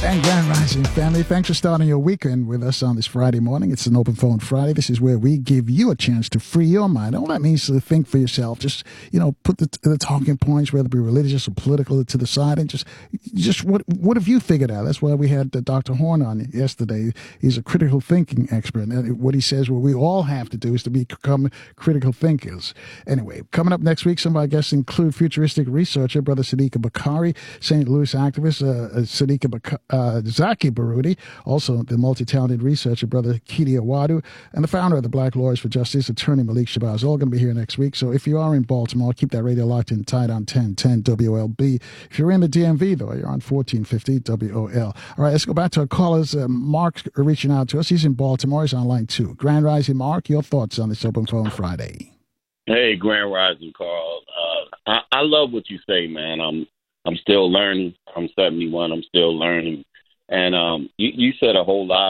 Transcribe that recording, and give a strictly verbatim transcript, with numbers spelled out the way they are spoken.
And Grand Rising family, thanks for starting your weekend with us on this Friday morning. It's an Open Phone Friday. This is where we give you a chance to free your mind. All that means is to think for yourself. Just, you know, put the, the talking points, whether it be religious or political, to the side, and just, just what what have you figured out? That's why we had uh, Doctor Horn on yesterday. He's a critical thinking expert. And what he says, what we all have to do is to become critical thinkers. Anyway, coming up next week, some of our guests include futuristic researcher, Brother Sadiqa Bakari, Saint Louis activist, uh, Sadiqa Bakari, Uh, Zaki Baruti, also the multi-talented researcher, Brother Kidi Awadu, and the founder of the Black Lawyers for Justice, Attorney Malik Shabazz, all going to be here next week. So if you are in Baltimore, keep that radio locked in tight on ten ten W O L B. If you're in the D M V, though, you're on fourteen fifty W O L. All right, let's go back to our callers. Uh, Mark reaching out to us. He's in Baltimore. He's on line two. Grand Rising, Mark, your thoughts on this Open Phone Friday? Hey, Grand Rising, Carl. Uh, I, I love what you say, man. I'm I'm still learning. I'm seventy-one. I'm still learning. And um, you, you said a whole lot